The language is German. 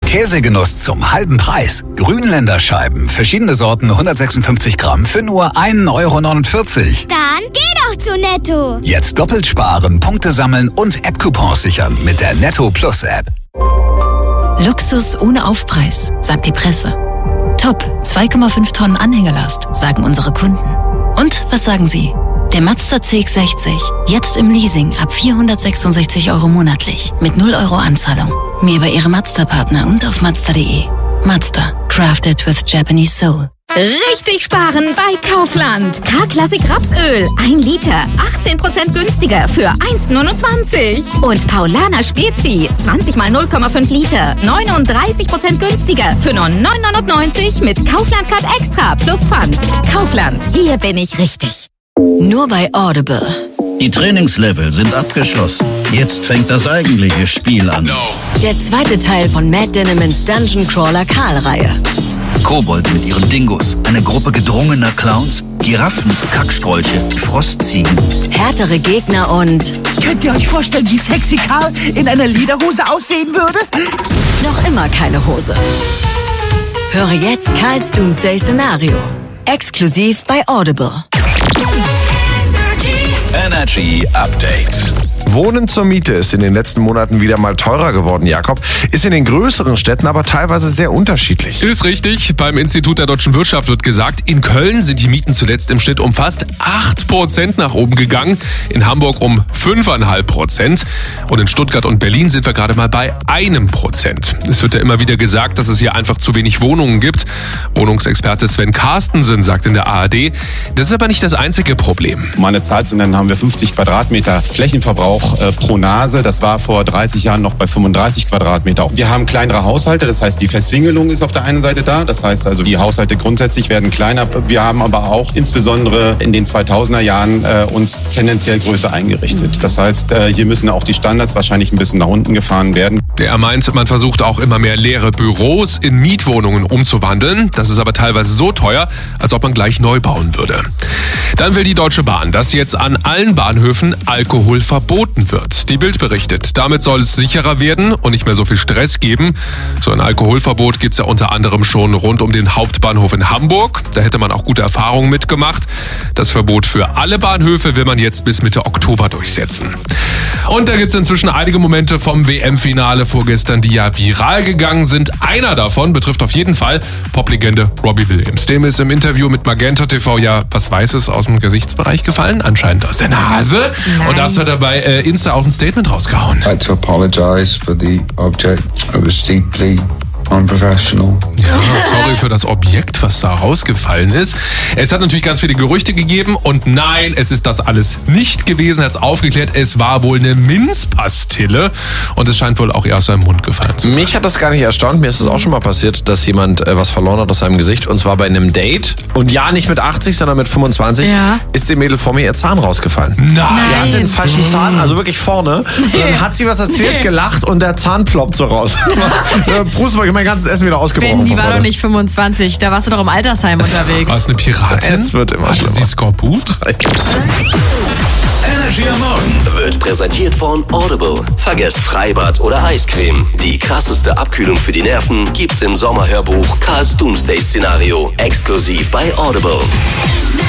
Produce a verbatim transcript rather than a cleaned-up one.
Käsegenuss zum halben Preis. Grünländer Scheiben, verschiedene Sorten, hundertsechsundfünfzig Gramm für nur ein Euro neunundvierzig. Dann geh doch zu Netto. Jetzt doppelt sparen, Punkte sammeln und App-Coupons sichern mit der Netto Plus App. Luxus ohne Aufpreis, sagt die Presse. Top, zwei Komma fünf Tonnen Anhängelast, sagen unsere Kunden. Und was sagen Sie? Der Mazda C X sechzig, jetzt im Leasing ab vierhundertsechsundsechzig Euro monatlich mit null Euro Anzahlung. Mehr bei Ihrem Mazda-Partner und auf Mazda punkt de. Mazda, crafted with Japanese soul. Richtig sparen bei Kaufland. K-Klassik Rapsöl, ein Liter, achtzehn Prozent günstiger für eins Komma neunundzwanzig. Und Paulaner Spezi, zwanzig mal null Komma fünf Liter, neununddreißig Prozent günstiger für nur neun neunundneunzig mit Kaufland Card Extra plus Pfand. Kaufland, hier bin ich richtig. Nur bei Audible. Die Trainingslevel sind abgeschlossen. Jetzt fängt das eigentliche Spiel an. Der zweite Teil von Matt Dinnemans Dungeon Crawler Karl-Reihe. Kobold mit ihren Dingos, eine Gruppe gedrungener Clowns, Giraffen, Kackstrolche, Frostziegen. Härtere Gegner und... Könnt ihr euch vorstellen, wie sexy Karl in einer Lederhose aussehen würde? Noch immer keine Hose. Höre jetzt Karls Doomsday Szenario. Exklusiv bei Audible. Energy Update. Wohnen zur Miete ist in den letzten Monaten wieder mal teurer geworden, Jakob. Ist in den größeren Städten aber teilweise sehr unterschiedlich. Ist richtig. Beim Institut der deutschen Wirtschaft wird gesagt, in Köln sind die Mieten zuletzt im Schnitt um fast acht Prozent nach oben gegangen, in Hamburg um fünf Komma fünf Prozent und in Stuttgart und Berlin sind wir gerade mal bei einem Prozent. Es wird ja immer wieder gesagt, dass es hier einfach zu wenig Wohnungen gibt. Wohnungsexperte Sven Carstensen sagt in der A R D, das ist aber nicht das einzige Problem. Um eine Zahl zu nennen, haben wir fünfzig Quadratmeter Flächenverbrauch äh, pro Nase. Das war vor dreißig Jahren noch bei fünfunddreißig Quadratmeter. Wir haben kleinere Haushalte, das heißt, die Versingelung ist auf der einen Seite da. Das heißt also, die Haushalte grundsätzlich werden kleiner. Wir haben aber auch insbesondere in den zweitausender Jahren äh, uns tendenziell größer eingerichtet. Das heißt, äh, hier müssen auch die Standards wahrscheinlich ein bisschen nach unten gefahren werden. Er meint, man versucht auch immer mehr leere Büros in Mietwohnungen umzuwandeln. Das ist aber teilweise so teuer, als ob man gleich neu bauen würde. Dann will die Deutsche Bahn, dass jetzt an allen Bahnhöfen Alkohol verboten wird. Die Bild berichtet, damit soll es sicherer werden und nicht mehr so viel Stress geben. So ein Alkoholverbot gibt es ja unter anderem schon rund um den Hauptbahnhof in Hamburg. Da hätte man auch gute Erfahrungen mitgemacht. Das Verbot für alle Bahnhöfe will man jetzt bis Mitte Oktober durchsetzen. Und da gibt es inzwischen einige Momente vom W M-Finale vorgestern, die ja viral gegangen sind. Einer davon betrifft auf jeden Fall Poplegende Robbie Williams. Dem ist im Interview mit Magenta T V ja was Weißes aus dem Gesichtsbereich gefallen, anscheinend aus der Nase. Nein. Und dazu hat er bei äh, Insta auch ein Statement rausgehauen. I'd like to apologize for the object. It was deeply unprofessional. Ja, sorry für das Objekt, was da rausgefallen ist. Es hat natürlich ganz viele Gerüchte gegeben und nein, es ist das alles nicht gewesen. Er hat es aufgeklärt, es war wohl eine Minzpastille und es scheint wohl auch eher aus seinem Mund gefallen zu sein. Mich hat das gar nicht erstaunt. Mir ist es auch schon mal passiert, dass jemand äh, was verloren hat aus seinem Gesicht und zwar bei einem Date. Und ja, nicht mit achtzig, sondern mit fünfundzwanzig Ja. ist dem Mädel vor mir ihr Zahn rausgefallen. Nein! Die hatte den falschen Zahn, also wirklich vorne. Und dann hat sie was erzählt, gelacht und der Zahn ploppt so raus. Der Brust war mein ganzes Essen wieder ausgebrochen. Ben, die war vorne. doch nicht fünfundzwanzig, da warst du doch im Altersheim unterwegs. War es eine Piratin? Es wird immer Hatte schlimmer. sie Skorbut? Energy am Morgen. Wird präsentiert von Audible. Vergesst Freibad oder Eiscreme. Die krasseste Abkühlung für die Nerven gibt's im Sommerhörbuch Karls Doomsday Szenario. Exklusiv bei Audible.